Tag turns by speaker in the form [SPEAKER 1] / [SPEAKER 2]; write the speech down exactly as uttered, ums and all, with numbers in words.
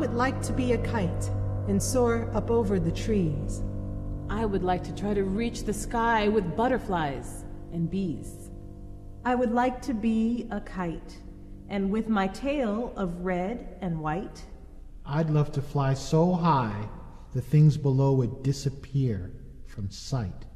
[SPEAKER 1] would like to be a kite and soar up over the trees.
[SPEAKER 2] I would like to try to reach the sky with butterflies and bees.
[SPEAKER 3] I would like to be a kite, and with my tail of red and white.
[SPEAKER 4] I'd love to fly so high the things below would disappear from sight.